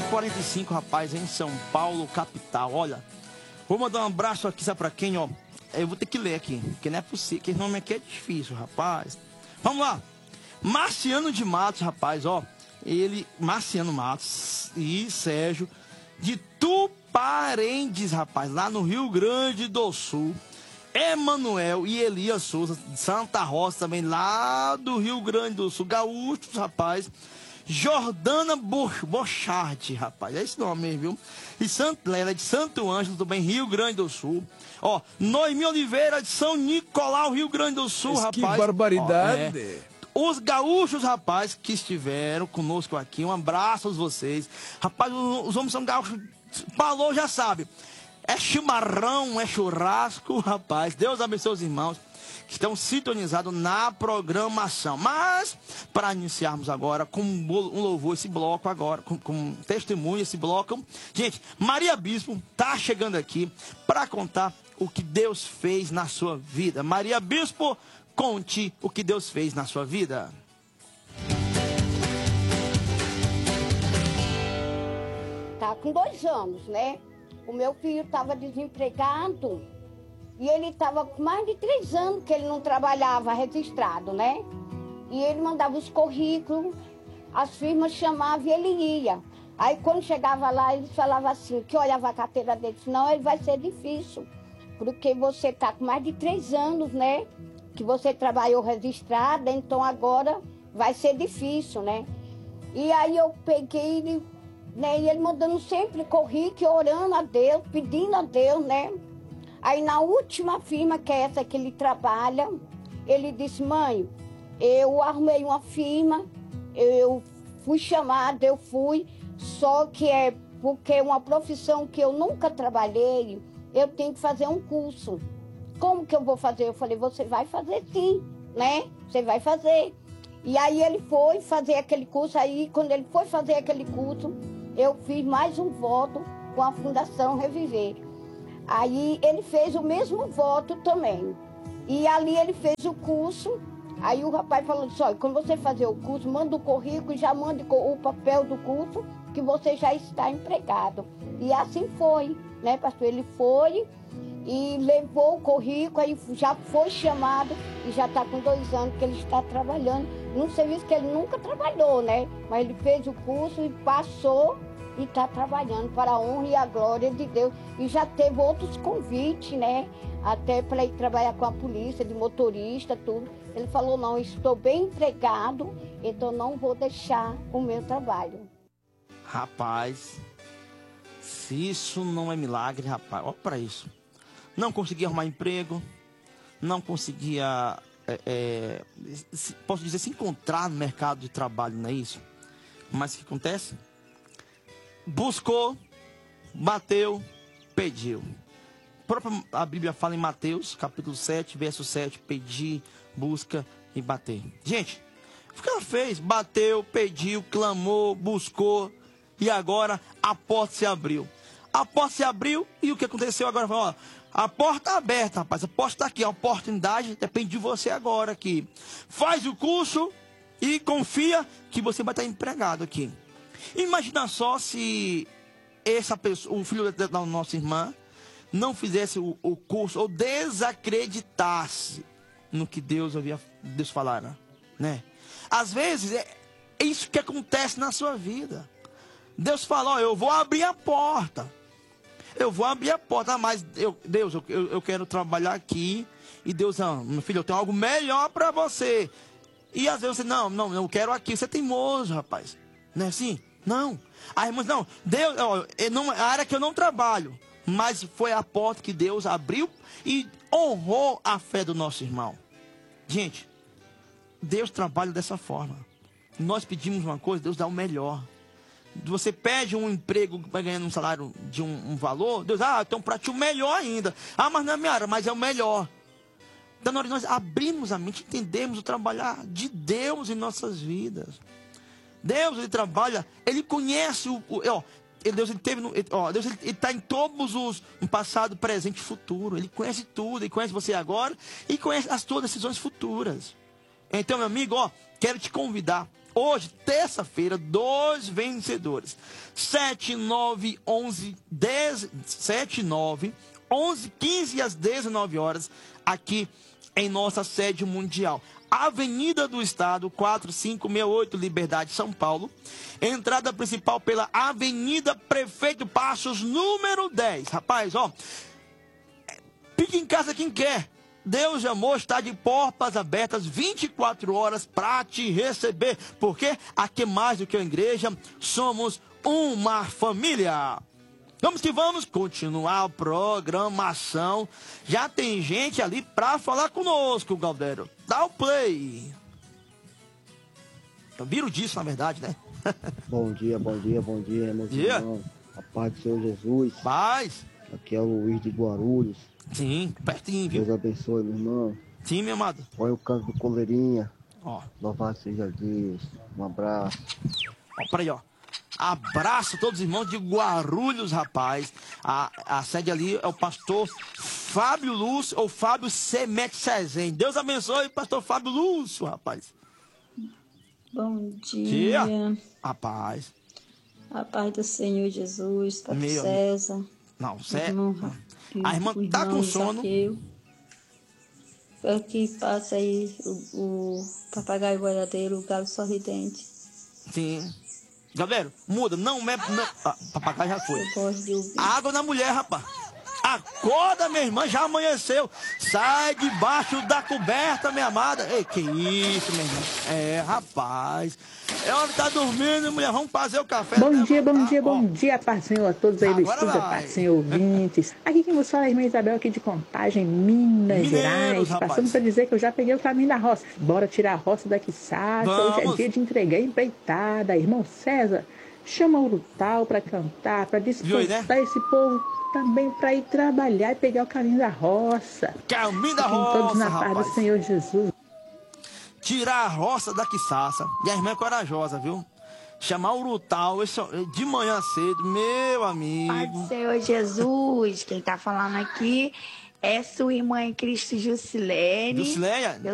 7h45, rapaz, em São Paulo, capital. Olha, vou mandar um abraço aqui, sabe pra quem, ó? Eu vou ter que ler aqui, porque não é possível, que esse nome aqui é difícil, rapaz. Vamos lá. Marciano de Matos, rapaz, ó. Ele, Marciano Matos e Sérgio de Tuparendes, rapaz, lá no Rio Grande do Sul. Emanuel e Elias Souza, de Santa Rosa, também lá do Rio Grande do Sul. Gaúchos, rapaz. Jordana Bocharte, rapaz, é esse nome mesmo, viu? E ela é de Santo Ângelo, também Rio Grande do Sul. Ó, Noemi Oliveira de São Nicolau, Rio Grande do Sul, rapaz. Que barbaridade! Ó, os gaúchos, rapaz, que estiveram conosco aqui, um abraço a vocês. Rapaz, os homens são gaúchos, falou, já sabe. É chimarrão, é churrasco, rapaz. Deus abençoe os irmãos que estão sintonizados na programação. Mas, para iniciarmos agora com um louvor, esse bloco agora, com testemunho, esse bloco. Gente, Maria Bispo tá chegando aqui para contar o que Deus fez na sua vida. Maria Bispo, conte o que Deus fez na sua vida. Tá com 2 anos, né? O meu filho estava desempregado e ele estava com mais de 3 anos que ele não trabalhava registrado, né? E ele mandava os currículos, as firmas chamavam e ele ia. Aí quando chegava lá, ele falava assim, que olhava a carteira dele, disse, não, ele vai ser difícil, porque você está com mais de 3 anos, né? Que você trabalhou registrada, então agora vai ser difícil, né? E aí eu peguei ele, né, e ele mandando sempre currículo, orando a Deus, pedindo a Deus, né? Aí na última firma, que é essa que ele trabalha, ele disse, mãe, eu arrumei uma firma, eu fui chamada, eu fui, só que é porque é uma profissão que eu nunca trabalhei, eu tenho que fazer um curso. Como que eu vou fazer? Eu falei, você vai fazer sim, né? Você vai fazer. E aí ele foi fazer aquele curso, aí quando ele foi fazer aquele curso, eu fiz mais um voto com a Fundação Reviver. Aí ele fez o mesmo voto também. E ali ele fez o curso. Aí o rapaz falou assim, olha, quando você fazer o curso, manda o currículo e já manda o papel do curso, que você já está empregado. E assim foi, né, pastor? Ele foi e levou o currículo, aí já foi chamado e já está com 2 anos que ele está trabalhando num serviço que ele nunca trabalhou, né? Mas ele fez o curso e passou e está trabalhando para a honra e a glória de Deus. E já teve outros convites, né? Até para ir trabalhar com a polícia, de motorista, tudo. Ele falou, não, estou bem empregado, então não vou deixar o meu trabalho. Rapaz, se isso não é milagre, rapaz, olha para isso. Não conseguia arrumar emprego, não conseguia, posso dizer, se encontrar no mercado de trabalho, não é isso? Mas o que acontece? Buscou, bateu, pediu. A Bíblia fala em Mateus, capítulo 7, verso 7, pedir, busca e bater. Gente, o que ela fez? Bateu, pediu, clamou, buscou e agora a porta se abriu. A porta se abriu e o que aconteceu agora? Ó, a porta está aberta, rapaz. A porta está aqui. A oportunidade depende de você agora aqui. Faz o curso e confia que você vai estar empregado aqui. Imagina só se essa pessoa, o filho da nossa irmã, não fizesse o curso ou desacreditasse no que Deus falar, né? Às vezes é isso que acontece na sua vida. Deus fala, ó, eu vou abrir a porta. Eu vou abrir a porta, mas Deus, eu quero trabalhar aqui. E Deus, meu filho, eu tenho algo melhor para você. E às vezes você, não, eu quero aqui. Você é teimoso, rapaz. Não é assim? Não. Aí, irmãos, não, Deus, ó, não, a área que eu não trabalho. Mas foi a porta que Deus abriu e honrou a fé do nosso irmão. Gente, Deus trabalha dessa forma. Nós pedimos uma coisa, Deus dá o melhor. Você pede um emprego, vai ganhando um salário de um valor, Deus, então para ti o melhor ainda. Mas não é minha área, mas é o melhor. Então nós abrimos a mente, entendemos o trabalhar de Deus em nossas vidas. Deus, ele trabalha, ele conhece Deus ele está em todos os, no passado, presente e futuro. Ele conhece tudo, ele conhece você agora e conhece as suas decisões futuras. Então, meu amigo, quero te convidar. Hoje, terça-feira, 2 vencedores. 7, 9, 11, 10, 7, 9, 11, 15 às 19 horas, aqui em nossa sede mundial. Avenida do Estado, 4568, Liberdade, São Paulo. Entrada principal pela Avenida Prefeito Passos, número 10. Rapaz, ó, fique em casa quem quer. Deus de Amor está de portas abertas 24 horas para te receber. Porque aqui mais do que a igreja, somos uma família. Vamos que vamos continuar a programação. Já tem gente ali para falar conosco, Galdério. Dá o play. Eu viro disso, na verdade, né? Bom dia, meus irmãos. A paz do Senhor Jesus. Paz. Aqui é o Luiz de Guarulhos. Sim, pertinho, viu? Deus abençoe, meu irmão. Sim, meu amado. Põe o canto do Coleirinha. Ó. Louvado seja Deus. Um abraço. Ó, peraí, ó. Abraço a todos os irmãos de Guarulhos, rapaz. A sede ali é o pastor Fábio Lúcio, ou Fábio Semete Cezem. Deus abençoe, pastor Fábio Lúcio, rapaz. Bom dia. Rapaz. A paz do Senhor Jesus, pastor César. Não, César. A irmã tá com sono. Espero que passe aí o papagaio boiadeiro, o galo sorridente. Sim. Galera, muda, não é. Papagaio já foi. Eu gosto de ouvir. Água na mulher, rapaz. Acorda, minha irmã, já amanheceu. Sai debaixo da coberta, minha amada. Ei, que isso, minha irmã. É, rapaz. É hora de estar dormindo, mulher. Vamos fazer o café. Bom dia, paz do Senhor a todos aí do estúdio, paz do Senhor, ouvintes. Aqui quem vos fala é a irmã Isabel, aqui de Contagem, Minas Gerais. Passando para dizer que eu já peguei o caminho da roça. Bora tirar a roça daqui, sabe? Hoje é dia de entregar a empreitada. Irmão César, chama o Urutau para cantar, para despertar esse povo também para ir trabalhar e pegar o caminho da roça. Caminho da roça, todos na paz do Senhor Jesus. Tirar a roça da quiçaça. E a irmã é corajosa, viu? Chamar o Urutau de manhã cedo, meu amigo. Pai do Senhor Jesus, quem tá falando aqui é sua irmã em Cristo, Jusilene. Jusileia?